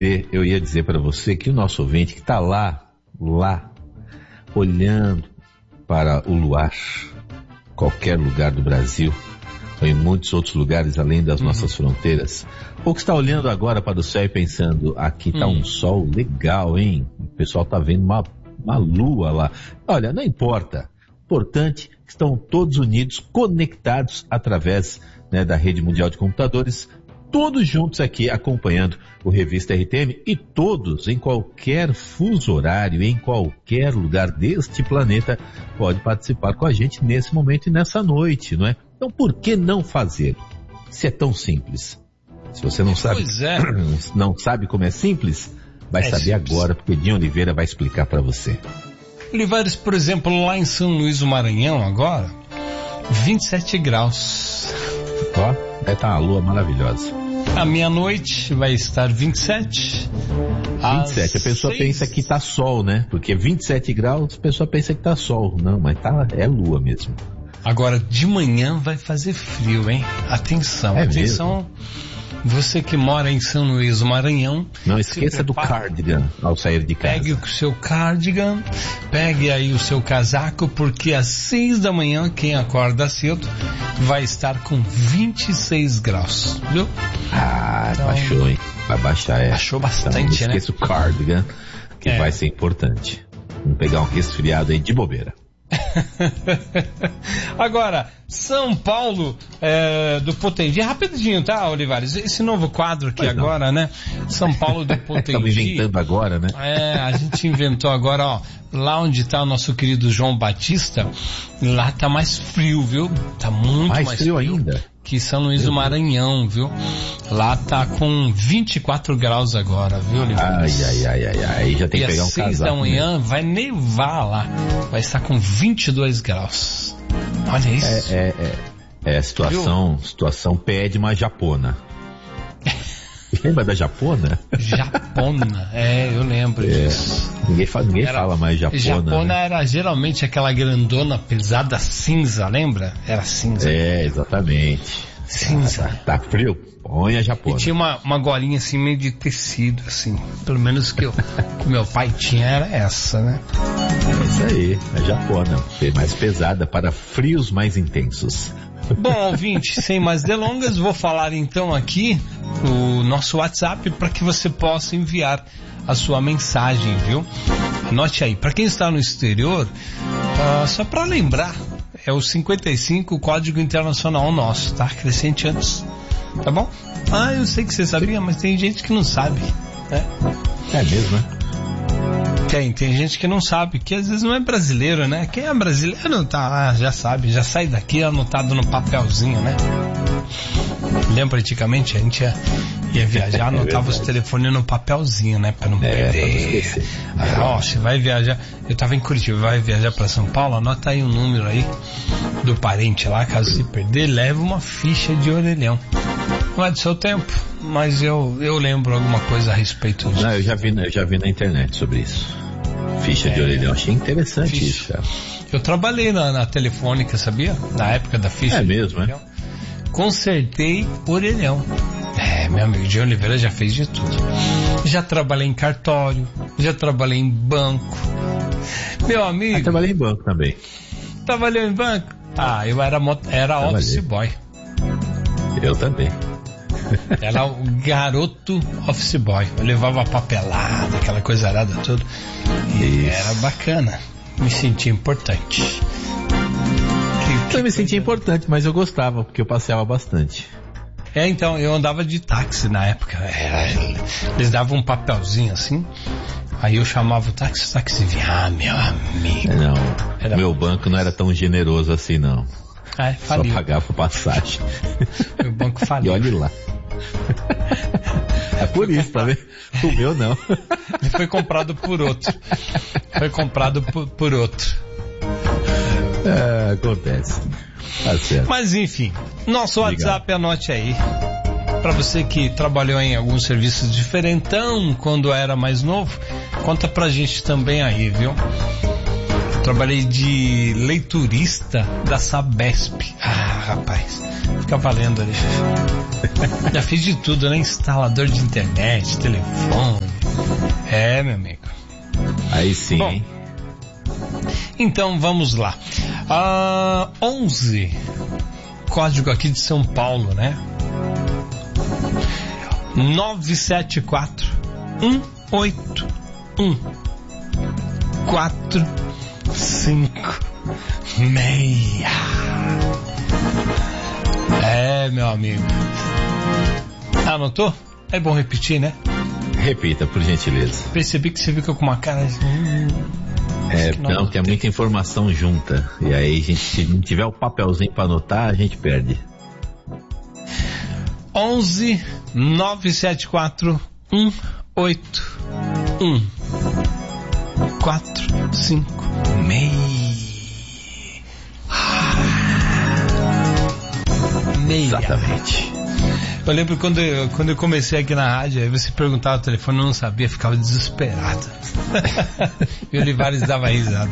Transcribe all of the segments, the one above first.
Eu ia dizer para você que o nosso ouvinte que está lá, olhando para o luar, qualquer lugar do Brasil, ou em muitos outros lugares além das nossas fronteiras, ou que está olhando agora para o céu e pensando, aqui está um sol legal, hein? O pessoal está vendo uma lua lá. Olha, não importa. Importante que estão todos unidos, conectados através, né, da rede mundial de computadores, todos juntos aqui acompanhando o Revista RTM e todos em qualquer fuso horário, em qualquer lugar deste planeta, pode participar com a gente nesse momento e nessa noite, não é? Então por que não fazer? Se é tão simples. Se você não sabe, não sabe como é simples, vai saber simples agora, porque Dinho Oliveira vai explicar para você. Olivares, por exemplo, lá em São Luís do Maranhão agora, 27 graus. Ó, vai estar uma lua maravilhosa. À meia-noite vai estar 27. 27, a pessoa pensa que tá sol, né? Porque 27 graus, a pessoa pensa que tá sol. Não, mas é lua mesmo. Agora, de manhã vai fazer frio, hein? Atenção, atenção. Mesmo? Você que mora em São Luís do Maranhão, não esqueça do cardigan ao sair de casa. Pegue o seu cardigan, pegue aí o seu casaco, porque às 6 da manhã, quem acorda cedo, vai estar com 26 graus, viu? Então, baixou, hein? Vai baixar, Baixou bastante, então, não né? esqueça o cardigan, que vai ser importante. Vamos pegar um resfriado aí de bobeira. Agora, São Paulo do Potengi, rapidinho, tá, Olivares? Esse novo quadro aqui agora, né? São Paulo do Potengi. Estamos inventando agora, né? A gente inventou agora, ó. Lá onde tá o nosso querido João Batista, lá tá mais frio, viu? Tá muito mais frio ainda que São Luís do Maranhão, viu? Lá tá com 24 graus agora, viu, Olivares? Ai, já tem que pegar um casaco. E às 6 da manhã vai nevar lá, vai estar com 22 graus. Olha isso. Situação pede uma japona. Lembra da japona? Japona, eu lembro disso. Ninguém fala mais japona. Japona, né? Era geralmente aquela grandona pesada cinza, lembra? Era cinza. Exatamente. Cinza. Tá frio? Põe a japona. E tinha uma golinha assim meio de tecido, assim. Pelo menos que meu pai tinha era essa, né? É isso aí, a japona. Mais pesada para frios mais intensos. Bom, ouvinte, sem mais delongas, vou falar então aqui o nosso WhatsApp para que você possa enviar a sua mensagem, viu? Anote aí, para quem está no exterior, só para lembrar, é o 55, o código internacional nosso, tá? Crescente antes, tá bom? Eu sei que você sabia, mas tem gente que não sabe, né? É mesmo, né? Tem gente que não sabe, que às vezes não é brasileiro, né? Quem é brasileiro já sabe, já sai daqui anotado no papelzinho, né? Lembra antigamente, a gente ia viajar, anotava os telefones no papelzinho, né? Pra não perder. Você vai viajar, eu tava em Curitiba, vai viajar pra São Paulo, anota aí o número aí do parente lá, caso se perder, leva uma ficha de orelhão. Não é do seu tempo, mas eu lembro alguma coisa a respeito disso. Não, eu já vi na internet sobre isso. Ficha de orelhão, achei interessante isso, cara. Eu trabalhei na Telefônica, sabia? Na época da ficha. É mesmo, orelhão. Consertei orelhão. Meu amigo de Oliveira já fez de tudo. Já trabalhei em cartório, já trabalhei em banco. Meu amigo... Eu trabalhei em banco também. Trabalhou em banco? Eu era office boy. Eu também. Era o garoto office boy. Eu levava papelada, aquela coisa arada toda. E era bacana. Me sentia importante. Eu me sentia importante, mas eu gostava, porque eu passeava bastante. Então, eu andava de táxi na época. Eles davam um papelzinho assim. Aí eu chamava o táxi vinha, meu amigo. Não, meu banco não era tão generoso assim, não. Faliu. Só pagava passagem. Meu banco faliu. E olhe lá. É por isso, tá vendo? O meu não. Foi comprado por outro. Acontece. Tá certo. Mas enfim, nosso WhatsApp, anote aí. Pra você que trabalhou em alguns serviços diferentão quando era mais novo, conta pra gente também aí, viu? Trabalhei de leiturista da Sabesp. Ah, rapaz, fica valendo ali. Já fiz de tudo, né? Instalador de internet, telefone. É, meu amigo. Aí sim. Bom, então vamos lá. 11, código aqui de São Paulo, né? 974 181 456. É, meu amigo. Anotou? É bom repetir, né? Repita, por gentileza. Percebi que você fica com uma cara de... Não, que é muita informação junta. E aí, se não tiver o papelzinho pra anotar, a gente perde. 11 974 181 456. Exatamente. Eu lembro quando eu comecei aqui na rádio, aí você perguntava o telefone, eu não sabia, ficava desesperado. E o Olivares dava risada.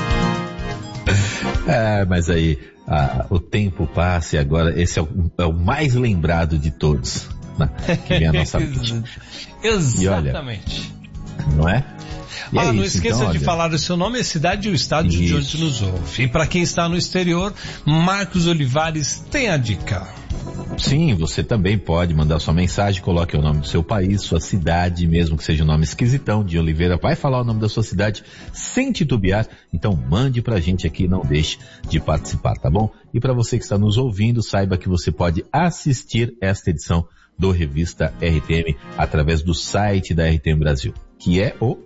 Mas aí o tempo passa e agora esse é o mais lembrado de todos, né? Que vem a nossa mente. Exatamente. Olha, não é? Não esqueça então, de falar o seu nome, a cidade e o estado de onde nos ouve. E para quem está no exterior, Marcos Olivares tem a dica. Sim, você também pode mandar sua mensagem, coloque o nome do seu país, sua cidade, mesmo que seja um nome esquisitão. De Oliveira vai falar o nome da sua cidade sem titubear, então mande pra gente aqui, não deixe de participar, tá bom? E para você que está nos ouvindo, saiba que você pode assistir esta edição do Revista RTM através do site da RTM Brasil, que é o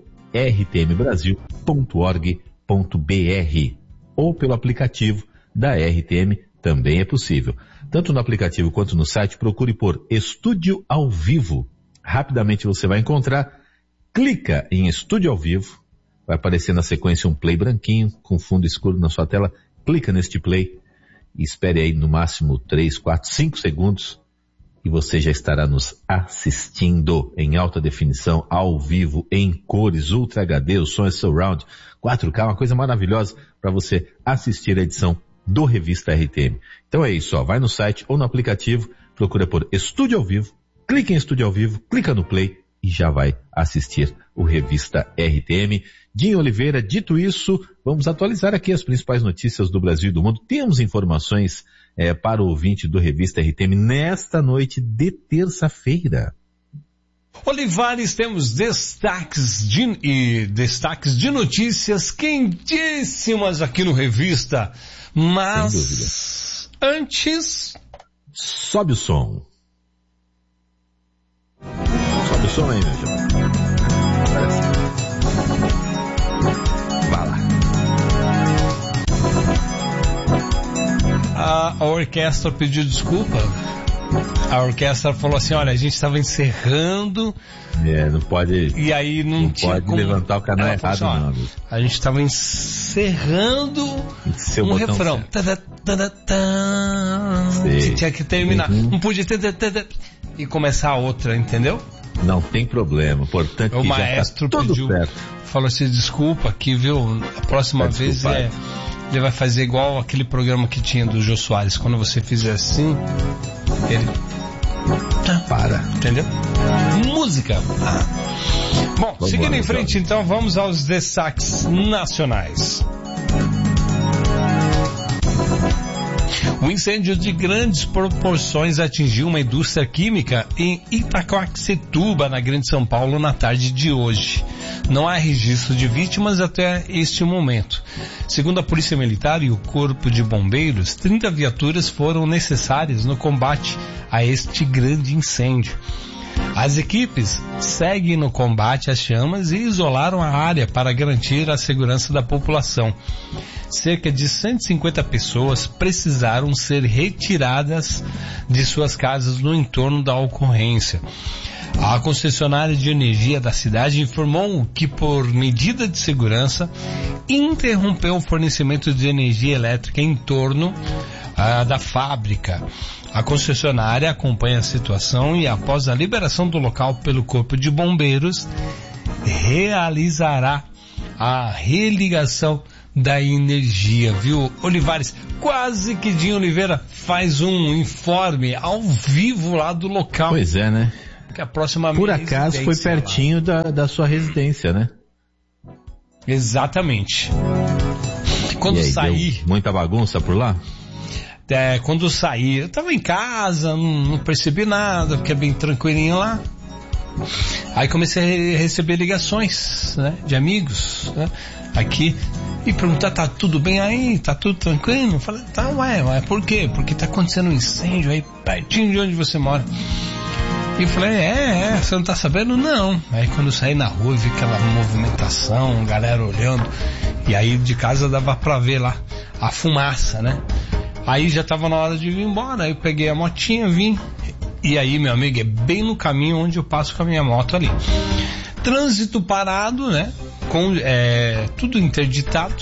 rtmbrasil.org.br, ou pelo aplicativo da RTM, também é possível. Tanto no aplicativo quanto no site, procure por Estúdio ao Vivo. Rapidamente você vai encontrar, clica em Estúdio ao Vivo, vai aparecer na sequência um play branquinho, com fundo escuro na sua tela, clica neste play e espere aí no máximo 3, 4, 5 segundos e você já estará nos assistindo em alta definição, ao vivo, em cores, Ultra HD, o som é Surround, 4K, uma coisa maravilhosa para você assistir a edição do Revista RTM. Então é isso, vai no site ou no aplicativo, procura por Estúdio ao Vivo, clica em Estúdio ao Vivo, clica no Play e já vai assistir o Revista RTM. Dinho Oliveira, dito isso, vamos atualizar aqui as principais notícias do Brasil e do mundo. Temos informações para o ouvinte do Revista RTM nesta noite de terça-feira. Olivares, temos destaques de notícias quentíssimas aqui no Revista. Mas antes, sobe o som. Sobe o som aí, meu jovem. Vai lá. A orquestra pediu desculpa. A orquestra falou assim, olha, a gente estava encerrando. Não pode. E aí não tinha pode como levantar o canal errado, assim, não. A gente estava encerrando um refrão. Tinha que terminar. Não podia e começar a outra, entendeu? Não tem problema. Portanto, o maestro já tá tudo pediu, certo. falou assim, desculpa aqui, viu? A próxima vez ele vai fazer igual aquele programa que tinha do Jô Soares. Quando você fizer assim, ele... para. Entendeu? Música. Bom, vamos seguindo em frente, então, vamos aos destaques nacionais. O incêndio de grandes proporções atingiu uma indústria química em Itacoaxetuba, na Grande São Paulo, na tarde de hoje. Não há registro de vítimas até este momento. Segundo a Polícia Militar e o Corpo de Bombeiros, 30 viaturas foram necessárias no combate a este grande incêndio. As equipes seguem no combate às chamas e isolaram a área para garantir a segurança da população. Cerca de 150 pessoas precisaram ser retiradas de suas casas no entorno da ocorrência. A concessionária de energia da cidade informou que, por medida de segurança, interrompeu o fornecimento de energia elétrica em torno da fábrica. A concessionária acompanha a situação e, após a liberação do local pelo Corpo de Bombeiros, realizará a religação da energia, viu? Olivares, quase que Dinho Oliveira faz um informe ao vivo lá do local. Pois é, né? Que a próxima Por acaso foi pertinho da sua residência, né? Exatamente. Quando saí... Muita bagunça por lá? Quando saí, eu tava em casa, não percebi nada, fiquei bem tranquilinho lá. Aí comecei a receber ligações, né, de amigos, né, aqui, e perguntar, tá tudo bem aí? Tá tudo tranquilo? Eu falei, tá, ué, por quê? Porque tá acontecendo um incêndio aí pertinho de onde você mora. E eu falei, você não tá sabendo? Não. Aí quando eu saí na rua, vi aquela movimentação, galera olhando, e aí de casa dava pra ver lá a fumaça, né? Aí já tava na hora de vir embora, aí eu peguei a motinha, vim, e aí, meu amigo, é bem no caminho onde eu passo com a minha moto ali. Trânsito parado, né? Tudo interditado,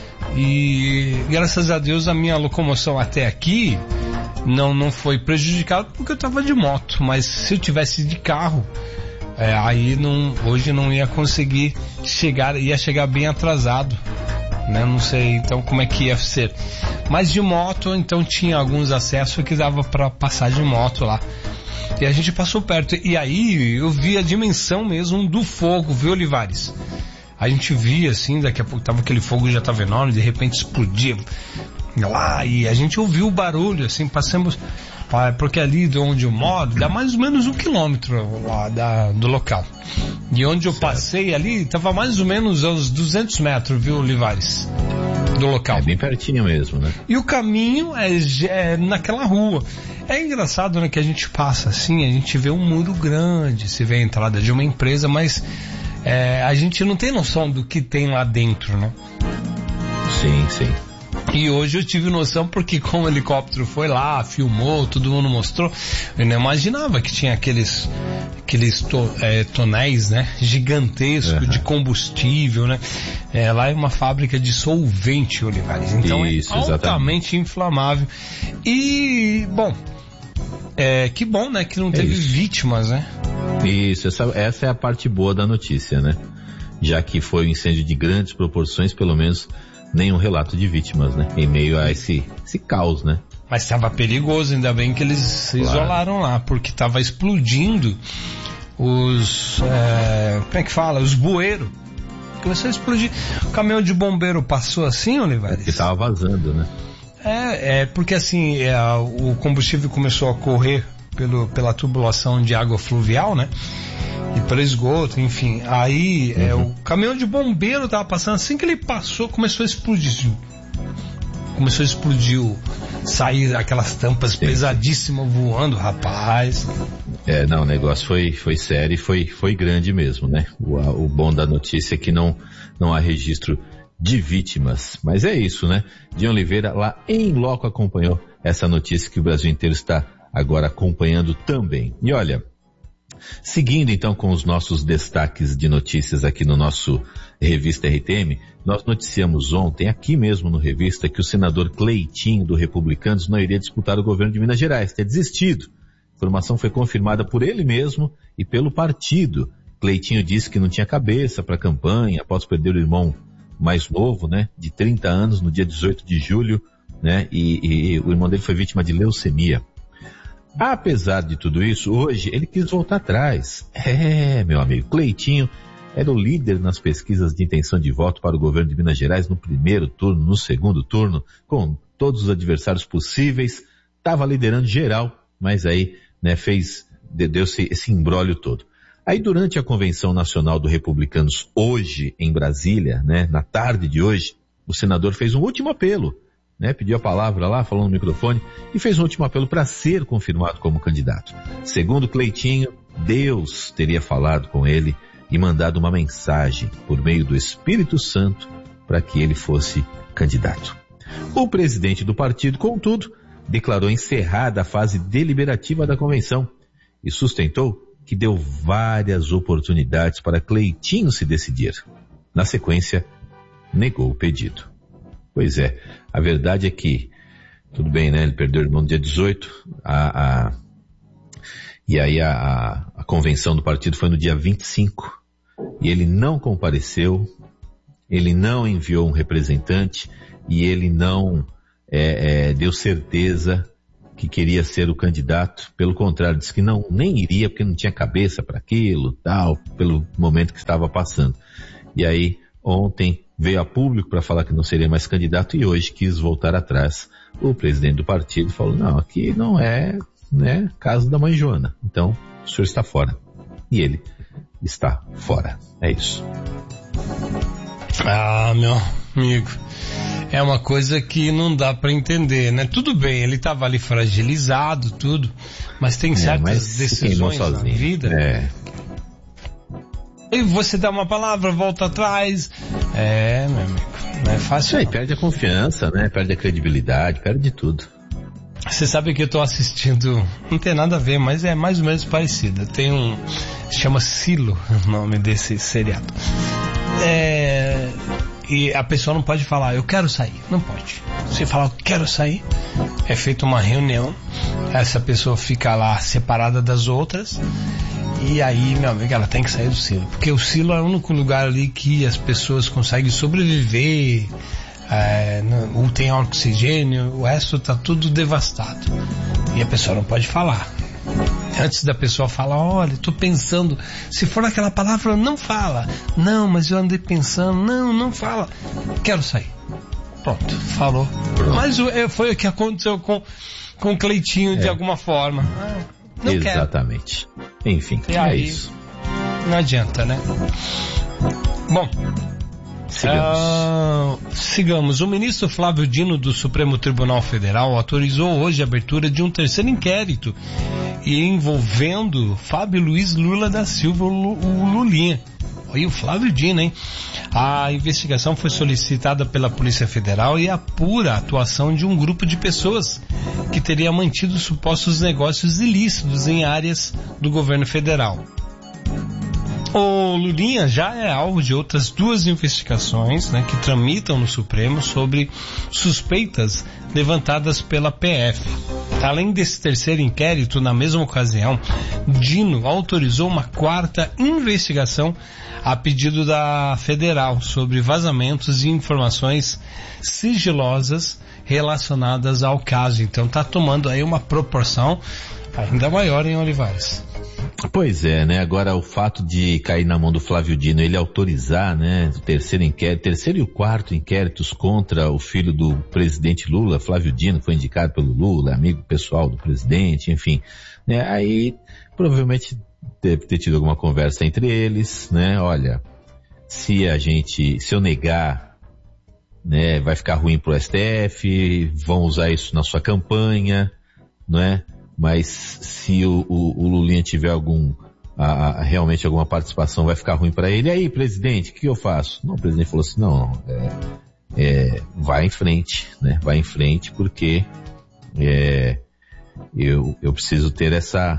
e graças a Deus a minha locomoção até aqui não foi prejudicada porque eu tava de moto, mas se eu tivesse de carro, aí hoje não ia conseguir chegar, ia chegar bem atrasado, né? Não sei então como é que ia ser, mas de moto então tinha alguns acessos que dava para passar de moto lá, e a gente passou perto, e aí eu vi a dimensão mesmo do fogo, viu, Olivares? A gente via assim, daqui a pouco tava aquele fogo, já tava enorme, de repente explodia lá, e a gente ouviu o barulho, assim, passamos, porque ali de onde eu moro, dá mais ou menos 1 quilômetro lá do local. E onde eu passei ali, tava mais ou menos aos 200 metros, viu, Olivares? Do local. É bem pertinho mesmo, né? E o caminho é naquela rua. É engraçado, né, que a gente passa assim, a gente vê um muro grande, se vê a entrada de uma empresa, mas a gente não tem noção do que tem lá dentro, né? Sim, sim. E hoje eu tive noção porque como o helicóptero foi lá, filmou, todo mundo mostrou, eu não imaginava que tinha aqueles tonéis, né, gigantescos de combustível, né? Lá é uma fábrica de solvente, Olivares, então isso, é altamente inflamável. E, bom, que bom, né, que não teve vítimas, né? Isso, essa é a parte boa da notícia, né? Já que foi um incêndio de grandes proporções, pelo menos nenhum relato de vítimas, né? Em meio a esse caos, né? Mas estava perigoso, ainda bem que eles se isolaram lá, porque estava explodindo os... como é que fala? Os bueiros. Começou a explodir. O caminhão de bombeiro passou assim, Olivares? Porque estava vazando, né? Porque assim, o combustível começou a correr pela tubulação de água fluvial, né? E pelo esgoto, enfim. Aí o caminhão de bombeiro tava passando, assim que ele passou, começou a explodir. Sair aquelas tampas pesadíssimas voando, rapaz. Não, o negócio foi sério e foi grande mesmo, né? O bom da notícia é que não há registro de vítimas. Mas é isso, né? Dinho Oliveira lá em loco acompanhou essa notícia que o Brasil inteiro está agora acompanhando também. E olha, seguindo então com os nossos destaques de notícias aqui no nosso Revista RTM, nós noticiamos ontem, aqui mesmo no Revista, que o senador Cleitinho do Republicanos não iria disputar o governo de Minas Gerais, ter desistido. A informação foi confirmada por ele mesmo e pelo partido. Cleitinho disse que não tinha cabeça para a campanha, após perder o irmão mais novo, né, de 30 anos, no dia 18 de julho, né, e o irmão dele foi vítima de leucemia. Apesar de tudo isso, hoje ele quis voltar atrás. Meu amigo, Cleitinho era o líder nas pesquisas de intenção de voto para o governo de Minas Gerais no primeiro turno, no segundo turno, com todos os adversários possíveis, estava liderando geral, mas aí, né, deu-se esse imbróglio todo. Aí durante a Convenção Nacional do Republicanos hoje em Brasília, né, na tarde de hoje, o senador fez um último apelo, né, pediu a palavra lá, falando no microfone, e fez um último apelo para ser confirmado como candidato. Segundo Cleitinho, Deus teria falado com ele e mandado uma mensagem por meio do Espírito Santo para que ele fosse candidato. O presidente do partido, contudo, declarou encerrada a fase deliberativa da convenção e sustentou que deu várias oportunidades para Cleitinho se decidir. Na sequência, negou o pedido. Pois é, a verdade é que, tudo bem, né, ele perdeu o irmão no dia 18, e aí a convenção do partido foi no dia 25, e ele não compareceu, ele não enviou um representante e ele não deu certeza que queria ser o candidato. Pelo contrário, disse que nem iria porque não tinha cabeça para aquilo, tal, pelo momento que estava passando. E aí, ontem veio a público para falar que não seria mais candidato e hoje quis voltar atrás. O presidente do partido falou, não, aqui não é, né, caso da mãe Joana. Então, o senhor está fora. E ele está fora. É isso. Ah, meu amigo, é uma coisa que não dá para entender, né? Tudo bem, ele estava ali fragilizado, tudo, mas tem certas decisões na vida. E você dá uma palavra, volta atrás. Meu amigo, não é fácil. Aí perde a confiança, né? Perde a credibilidade, perde tudo. Você sabe que eu tô assistindo, não tem nada a ver, mas é mais ou menos parecido. Tem chama Silo, o nome desse seriado. E a pessoa não pode falar, eu quero sair. Não pode. Se falar, eu quero sair, é feita uma reunião, essa pessoa fica lá separada das outras, e aí, meu amigo, ela tem que sair do silo. Porque o silo é o único lugar ali que as pessoas conseguem sobreviver, ou tem oxigênio, o resto tá tudo devastado. E a pessoa não pode falar. Antes da pessoa falar, olha, tô pensando, se for aquela palavra, não fala. Não, mas eu andei pensando, não fala. Quero sair. Pronto, falou. Mas foi o que aconteceu com o Cleitinho de alguma forma. Não exatamente. Quero. Enfim, e aí, isso. Não adianta, né? Bom, sigamos. O ministro Flávio Dino do Supremo Tribunal Federal autorizou hoje a abertura de um terceiro inquérito envolvendo Fábio Luiz Lula da Silva, o Lulinha. Olha o Flávio Dino, hein? A investigação foi solicitada pela Polícia Federal e apura a atuação de um grupo de pessoas que teria mantido supostos negócios ilícitos em áreas do governo federal. O Lulinha já é alvo de outras 2 investigações, né, que tramitam no Supremo sobre suspeitas levantadas pela PF. Além desse terceiro inquérito, na mesma ocasião, Dino autorizou uma 4ª investigação a pedido da Federal sobre vazamentos de informações sigilosas relacionadas ao caso. Então está tomando aí uma proporção ainda maior em Olivares. Pois é, né? Agora o fato de cair na mão do Flávio Dino, ele autorizar, né, o terceiro e o 4º inquéritos contra o filho do presidente Lula, Flávio Dino, foi indicado pelo Lula, amigo pessoal do presidente, enfim, né? Aí provavelmente deve ter tido alguma conversa entre eles, né? Olha, se eu negar, né, vai ficar ruim pro STF, vão usar isso na sua campanha, não é? Mas se o Lulinha tiver realmente alguma participação, vai ficar ruim para ele. E aí, presidente, o que eu faço? Não, o presidente falou assim, vai em frente, né? Vai em frente porque eu preciso ter essa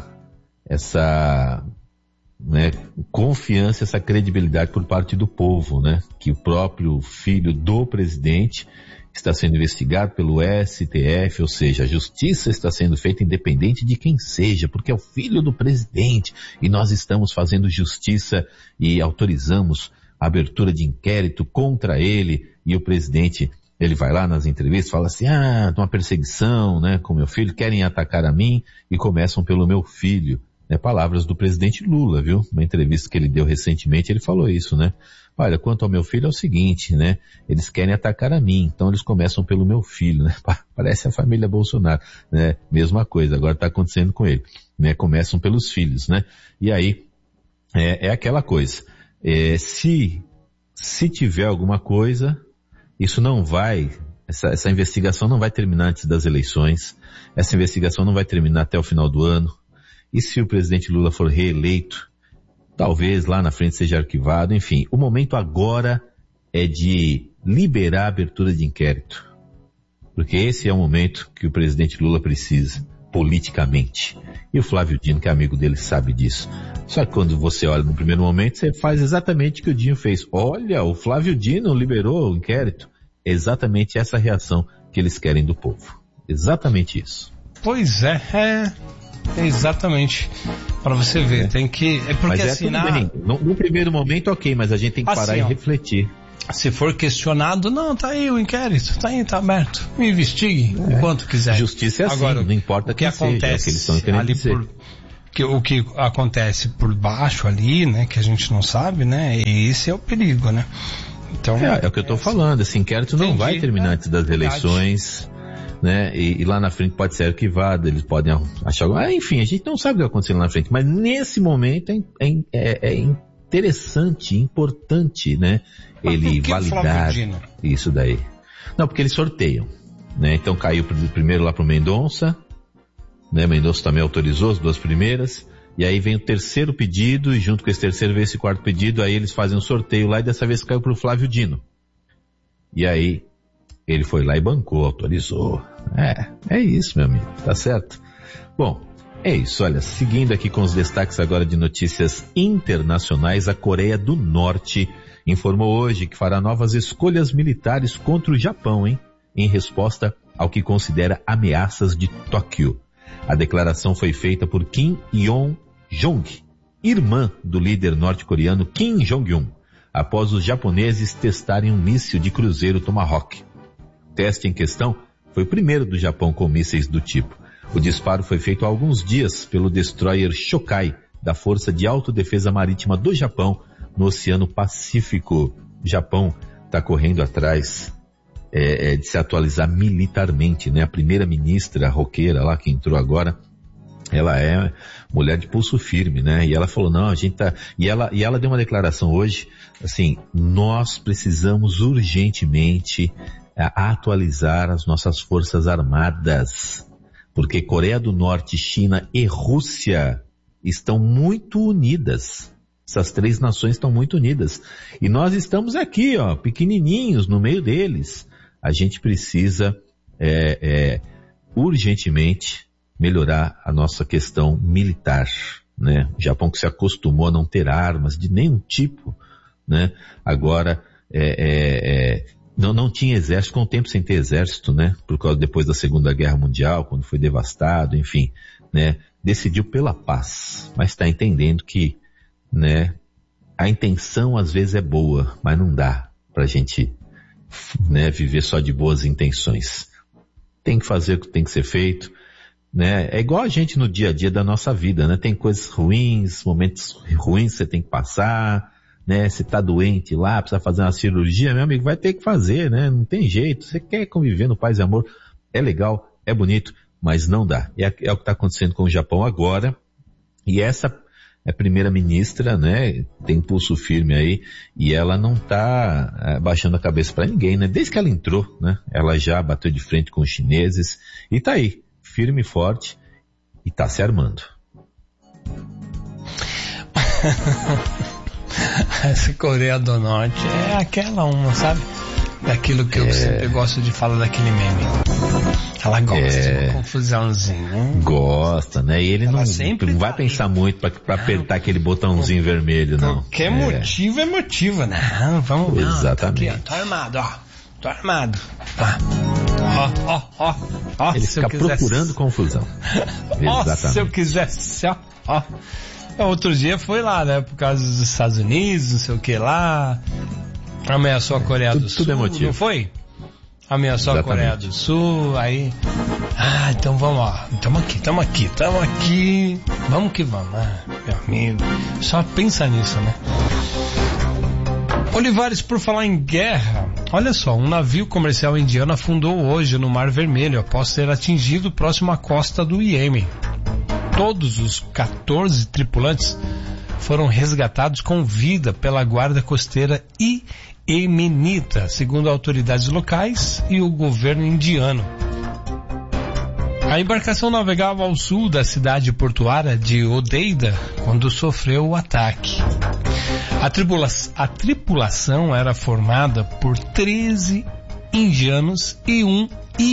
né, confiança, essa credibilidade por parte do povo, né? Que o próprio filho do presidente está sendo investigado pelo STF, ou seja, a justiça está sendo feita independente de quem seja, porque é o filho do presidente e nós estamos fazendo justiça e autorizamos a abertura de inquérito contra ele. E o presidente, ele vai lá nas entrevistas e fala assim, uma perseguição, né, com meu filho, querem atacar a mim e começam pelo meu filho. Né, palavras do presidente Lula, viu? Uma entrevista que ele deu recentemente, ele falou isso, né? Olha, quanto ao meu filho é o seguinte, né? Eles querem atacar a mim, então eles começam pelo meu filho, né? Parece a família Bolsonaro, né? Mesma coisa, agora está acontecendo com ele, né? Começam pelos filhos, né? E aí, é aquela coisa, se tiver alguma coisa, isso não vai, essa investigação não vai terminar antes das eleições, essa investigação não vai terminar até o final do ano, e se o presidente Lula for reeleito, talvez lá na frente seja arquivado, enfim. O momento agora é de liberar a abertura de inquérito. Porque esse é o momento que o presidente Lula precisa, politicamente. E o Flávio Dino, que é amigo dele, sabe disso. Só que quando você olha no primeiro momento, você faz exatamente o que o Dinho fez. Olha, o Flávio Dino liberou o inquérito. É exatamente essa reação que eles querem do povo. Exatamente isso. Pois é exatamente. Para você ver, tem que... É porque mas assim, no primeiro momento, ok, mas a gente tem que parar e refletir. se for questionado, não, tá aí o inquérito, tá aí, tá aberto. Me investigue enquanto quiser. Justiça é assim, agora, não importa o que acontece seja, é o que eles ali dizer. O que acontece por baixo ali, né, que a gente não sabe, né, esse é o perigo, né. Então, é o que eu tô falando, esse inquérito não vai terminar antes das eleições, né, e lá na frente pode ser arquivado, eles podem achar, enfim, a gente não sabe o que vai acontecer lá na frente, mas nesse momento é interessante, importante, né, ele validar isso daí. Não, porque eles sorteiam, né, então caiu primeiro lá pro Mendonça, né, Mendonça também autorizou as 2 primeiras, e aí vem o terceiro pedido, e junto com esse terceiro vem esse 4º pedido, aí eles fazem um sorteio lá, e dessa vez caiu pro Flávio Dino. E aí, ele foi lá e bancou, autorizou. É isso, meu amigo, tá certo? Bom, é isso, olha, seguindo aqui com os destaques agora de notícias internacionais, a Coreia do Norte informou hoje que fará novas escolhas militares contra o Japão, em resposta ao que considera ameaças de Tóquio. A declaração foi feita por Kim Yong-jong, irmã do líder norte-coreano Kim Jong-un, após os japoneses testarem um míssil de cruzeiro Tomahawk. O teste em questão foi o primeiro do Japão com mísseis do tipo. O disparo foi feito há alguns dias pelo destroyer Shokai, da Força de Autodefesa Marítima do Japão, no Oceano Pacífico. O Japão está correndo atrás de se atualizar militarmente, né? A primeira-ministra roqueira lá que entrou agora, ela é mulher de pulso firme, né? E ela falou, não, a gente tá... E ela deu uma declaração hoje, assim, nós precisamos urgentemente atualizar as nossas forças armadas, porque Coreia do Norte, China e Rússia estão muito unidas. Essas 3 nações estão muito unidas. E nós estamos aqui, pequenininhos no meio deles. A gente precisa urgentemente melhorar a nossa questão militar, né? O Japão que se acostumou a não ter armas de nenhum tipo, né? Agora não tinha exército, com o tempo sem ter exército, né? Por causa depois da Segunda Guerra Mundial, quando foi devastado, enfim, né? Decidiu pela paz, mas está entendendo que, né? A intenção às vezes é boa, mas não dá pra gente, né, viver só de boas intenções. Tem que fazer o que tem que ser feito, né? É igual a gente no dia a dia da nossa vida, né? Tem coisas ruins, momentos ruins que você tem que passar, né? Você tá doente lá, precisa fazer uma cirurgia, meu amigo, vai ter que fazer, né? Não tem jeito. Você quer conviver no paz e amor, é legal, é bonito, mas não dá. É o que está acontecendo com o Japão agora, e essa é primeira-ministra, né, tem pulso firme aí, e ela não tá baixando a cabeça para ninguém, né, desde que ela entrou, né, ela já bateu de frente com os chineses, e tá aí, firme e forte, e tá se armando. Essa Coreia do Norte é aquela uma, sabe? Daquilo que eu sempre gosto de falar daquele meme. Ela gosta de uma confusãozinha. Gosta, né? E ele não vai pensar muito pra apertar aquele botãozinho vermelho, não. Qualquer motivo é motivo, né? Vamos. Exatamente. Tá aqui, tô armado, ó. Tô armado. Ó. Ele fica procurando confusão. Exatamente. Se eu quisesse, ó. Outro dia foi lá, né? Por causa dos Estados Unidos, não sei o que lá. Ameaçou a Coreia do Sul, não foi? Ameaçou Exatamente. A Coreia do Sul, aí... então vamos lá, tamo aqui. Vamos que vamos, meu amigo. Só pensa nisso, né? Olivares, por falar em guerra, olha só, um navio comercial indiano afundou hoje no Mar Vermelho após ser atingido próximo à costa do Iêmen. Todos os 14 tripulantes foram resgatados com vida pela guarda costeira iemenita, segundo autoridades locais e o governo indiano. A embarcação navegava ao sul da cidade portuária de Odeida quando sofreu o ataque. A tripulação era formada por 13 indianos e um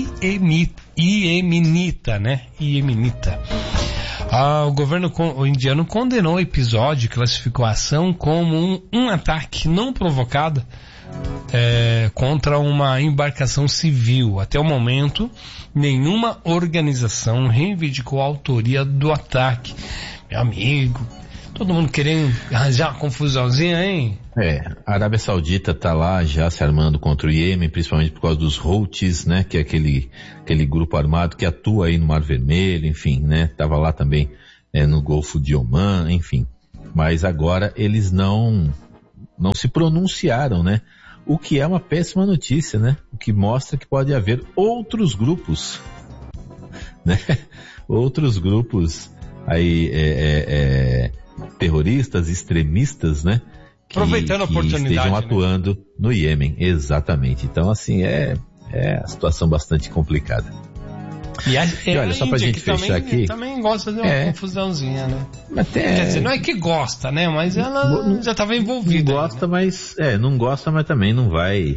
iemenita, né? Iemenita. O governo indiano condenou o episódio e classificou a ação como um ataque não provocado contra uma embarcação civil. Até o momento, nenhuma organização reivindicou a autoria do ataque. Meu amigo, Todo mundo querendo arranjar uma confusãozinha, hein? A Arábia Saudita tá lá já se armando contra o Iêmen, principalmente por causa dos Houthis, né? Que é aquele grupo armado que atua aí no Mar Vermelho, enfim, né? Tava lá também no Golfo de Omã, enfim. Mas agora eles não se pronunciaram, né? O que é uma péssima notícia, né? O que mostra que pode haver outros grupos, né? Outros grupos aí, terroristas, extremistas, né? Aproveitando a oportunidade, estejam né? atuando no Iêmen, exatamente. Então, assim, é a situação bastante complicada. E olha, só pra gente fechar aqui... também gosta de uma confusãozinha, né? Quer dizer, não é que gosta, né? Mas ela já estava envolvida. Não gosta, mas... não gosta, mas também não vai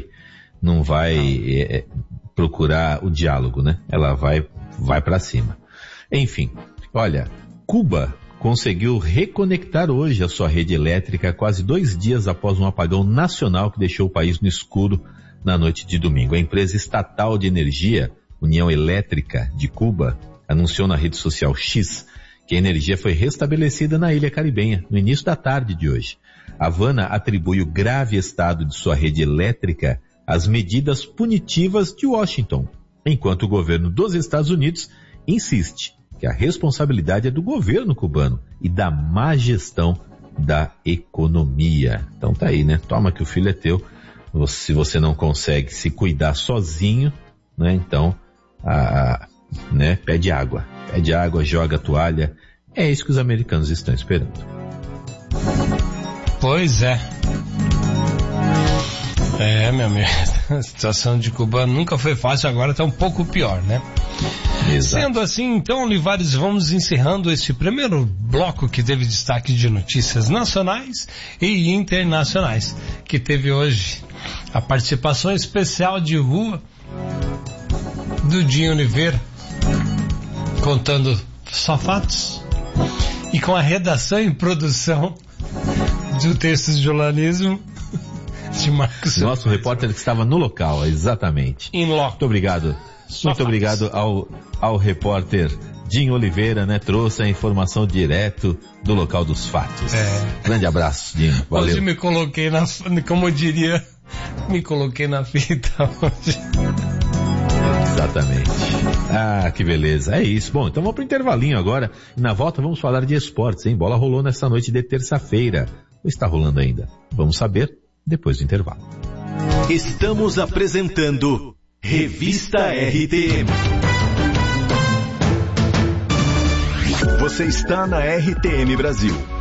procurar o diálogo, né? Ela vai pra cima. Enfim, olha, Cuba conseguiu reconectar hoje a sua rede elétrica quase 2 dias após um apagão nacional que deixou o país no escuro na noite de domingo. A empresa estatal de energia, União Elétrica de Cuba, anunciou na rede social X que a energia foi restabelecida na ilha caribenha no início da tarde de hoje. Havana atribui o grave estado de sua rede elétrica às medidas punitivas de Washington, enquanto o governo dos Estados Unidos insiste que a responsabilidade é do governo cubano e da má gestão da economia. Então tá aí, né? Toma que o filho é teu. Se você não consegue se cuidar sozinho, né? Então, né? Pede água, joga a toalha. É isso que os americanos estão esperando. Pois é. Meu amigo, a situação de Cuba nunca foi fácil, agora está um pouco pior, né? Exato. Sendo assim, então, Olivares, vamos encerrando este primeiro bloco que teve destaque de notícias nacionais e internacionais, que teve hoje a participação especial de rua do Dinho Oliveira, contando só fatos, e com a redação e produção do texto de jornalismo de Marcos. Nosso repórter que estava no local, exatamente. In loco. Muito obrigado. Muito obrigado ao repórter Dinho Oliveira, né? Trouxe a informação direto do local dos fatos. Grande abraço, Dinho. Valeu. Hoje me coloquei como eu diria, me coloquei na fita hoje. Exatamente. Que beleza. É isso. Bom, então vamos pro intervalinho agora. E na volta vamos falar de esportes, hein? Bola rolou nesta noite de terça-feira. Ou está rolando ainda? Vamos saber depois do intervalo. Estamos apresentando Revista RTM. Você está na RTM Brasil.